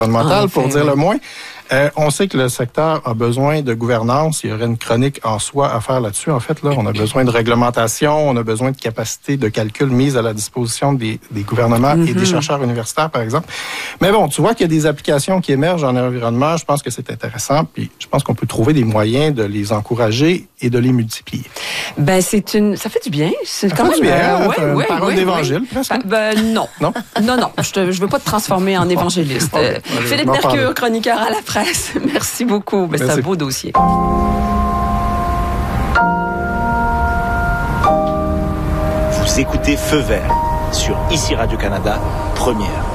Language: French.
environnementale, pour dire le moins. On sait que le secteur a besoin de gouvernance. Il y aurait une chronique en soi à faire là-dessus. En fait, là, on a besoin de réglementation, on a besoin de capacité de calcul mise à la disposition des gouvernements et des chercheurs universitaires, par exemple. Mais bon, tu vois qu'il y a des applications qui émergent en environnement. Je pense que c'est intéressant. Puis, je pense qu'on peut trouver des moyens de les encourager et de les multiplier. Ben, ça fait du bien. C'est Ça quand fait même du bien, une parole d'évangile, presque. Non. Non? Non. Je veux pas te transformer en évangéliste. Philippe Mercure, chroniqueur à la presse. Merci beaucoup. Ben, c'est un beau dossier. Vous écoutez Feu Vert sur ICI Radio-Canada, première.